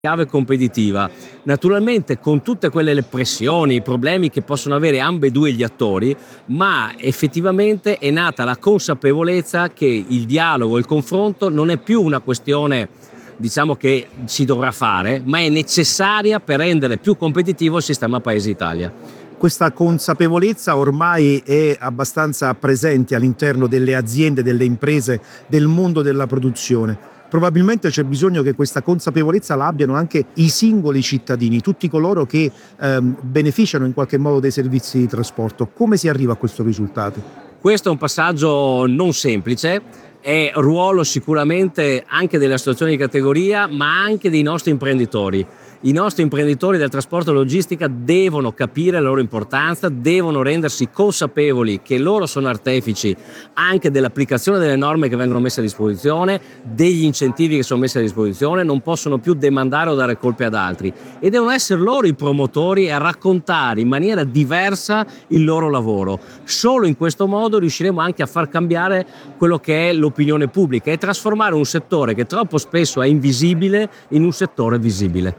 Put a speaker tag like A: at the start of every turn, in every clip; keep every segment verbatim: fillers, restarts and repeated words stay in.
A: chiave competitiva, naturalmente con tutte quelle le pressioni, i problemi che possono avere ambedue gli attori, ma effettivamente è nata la consapevolezza che il dialogo, il confronto non è più una questione, diciamo, che si dovrà fare, ma è necessaria per rendere più competitivo il sistema Paese Italia.
B: Questa consapevolezza ormai è abbastanza presente all'interno delle aziende, delle imprese, del mondo della produzione. Probabilmente c'è bisogno che questa consapevolezza la abbiano anche i singoli cittadini, tutti coloro che ehm, beneficiano in qualche modo dei servizi di trasporto. Come si arriva a questo risultato?
A: Questo è un passaggio non semplice, è ruolo sicuramente anche delle associazioni di categoria, ma anche dei nostri imprenditori. I nostri imprenditori del trasporto e logistica devono capire la loro importanza, devono rendersi consapevoli che loro sono artefici anche dell'applicazione delle norme che vengono messe a disposizione, degli incentivi che sono messi a disposizione, non possono più demandare o dare colpe ad altri e devono essere loro i promotori a raccontare in maniera diversa il loro lavoro. Solo in questo modo riusciremo anche a far cambiare quello che è l'opinione pubblica e trasformare un settore che troppo spesso è invisibile in un settore visibile.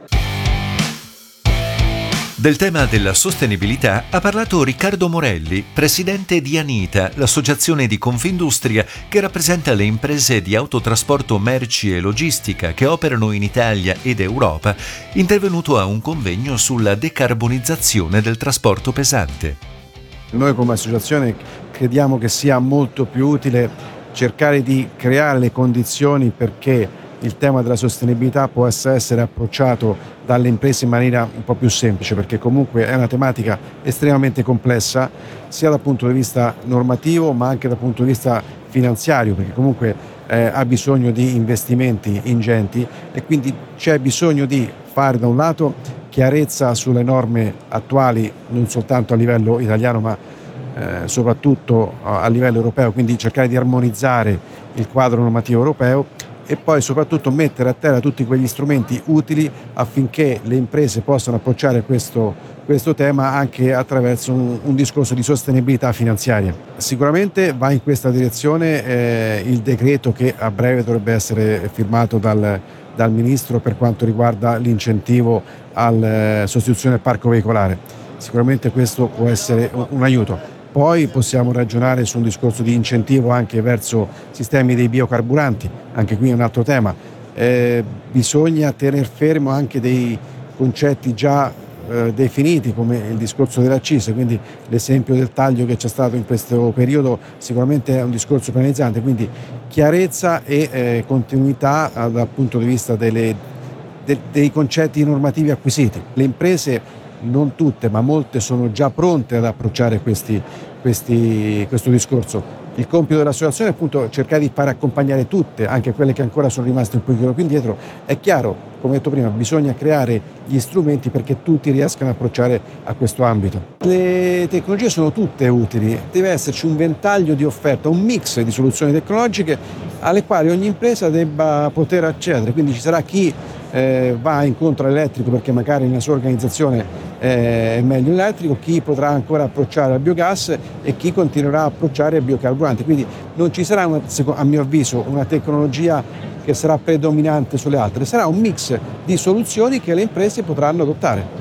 C: Del tema della sostenibilità ha parlato Riccardo Morelli, presidente di Anita, l'associazione di Confindustria che rappresenta le imprese di autotrasporto merci e logistica che operano in Italia ed Europa, intervenuto a un convegno sulla decarbonizzazione del trasporto pesante.
D: Noi come associazione crediamo che sia molto più utile cercare di creare le condizioni perché il tema della sostenibilità possa essere approcciato dalle imprese in maniera un po' più semplice, perché comunque è una tematica estremamente complessa sia dal punto di vista normativo ma anche dal punto di vista finanziario, perché comunque eh, ha bisogno di investimenti ingenti e quindi c'è bisogno di fare da un lato chiarezza sulle norme attuali non soltanto a livello italiano ma eh, soprattutto a livello europeo, quindi cercare di armonizzare il quadro normativo europeo e poi soprattutto mettere a terra tutti quegli strumenti utili affinché le imprese possano approcciare questo, questo tema anche attraverso un, un discorso di sostenibilità finanziaria. Sicuramente va in questa direzione eh, il decreto che a breve dovrebbe essere firmato dal, dal Ministro per quanto riguarda l'incentivo alla sostituzione del parco veicolare. Sicuramente questo può essere un, un aiuto. Poi possiamo ragionare su un discorso di incentivo anche verso sistemi dei biocarburanti, anche qui è un altro tema. Eh, bisogna tener fermo anche dei concetti già eh, definiti come il discorso delle accise, quindi l'esempio del taglio che c'è stato in questo periodo sicuramente è un discorso penalizzante, quindi chiarezza e eh, continuità eh, dal punto di vista delle, de, dei concetti normativi acquisiti. Le imprese non tutte, ma molte sono già pronte ad approcciare questi, questi, questo discorso. Il compito dell'associazione è appunto cercare di fare accompagnare tutte, anche quelle che ancora sono rimaste un pochino più indietro. È chiaro, come detto prima, bisogna creare gli strumenti perché tutti riescano ad approcciare a questo ambito. Le tecnologie sono tutte utili, deve esserci un ventaglio di offerta, un mix di soluzioni tecnologiche alle quali ogni impresa debba poter accedere, quindi ci sarà chi Eh, va incontro all'elettrico perché magari nella sua organizzazione eh, è meglio l'elettrico, chi potrà ancora approcciare al biogas e chi continuerà a approcciare al biocarburante, quindi non ci sarà una, a mio avviso una tecnologia che sarà predominante sulle altre, sarà un mix di soluzioni che le imprese potranno adottare.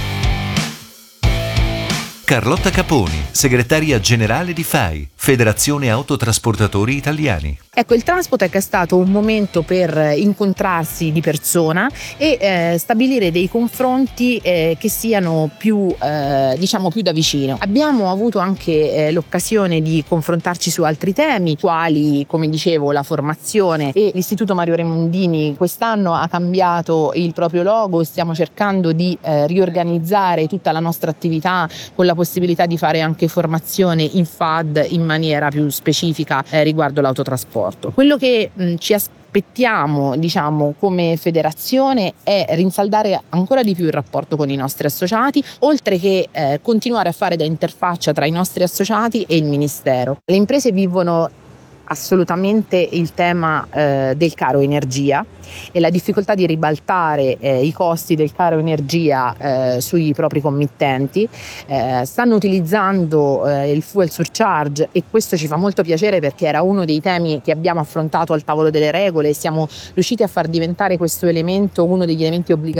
C: Carlotta Caponi, segretaria generale di F A I, Federazione Autotrasportatori Italiani.
E: Ecco, il Transpotec è stato un momento per incontrarsi di persona e eh, stabilire dei confronti eh, che siano più, eh, diciamo, più da vicino. Abbiamo avuto anche eh, l'occasione di confrontarci su altri temi, quali, come dicevo, la formazione, e l'Istituto Mario Remondini quest'anno ha cambiato il proprio logo, stiamo cercando di eh, riorganizzare tutta la nostra attività con la possibilità di fare anche formazione in F A D in maniera più specifica eh, riguardo l'autotrasporto. Quello che mh, ci aspettiamo, diciamo, come federazione è rinsaldare ancora di più il rapporto con i nostri associati, oltre che eh, continuare a fare da interfaccia tra i nostri associati e il Ministero. Le imprese vivono assolutamente il tema eh, del caro energia e la difficoltà di ribaltare eh, i costi del caro energia eh, sui propri committenti. Eh, stanno utilizzando eh, il fuel surcharge e questo ci fa molto piacere perché era uno dei temi che abbiamo affrontato al tavolo delle regole e siamo riusciti a far diventare questo elemento uno degli elementi obbligatori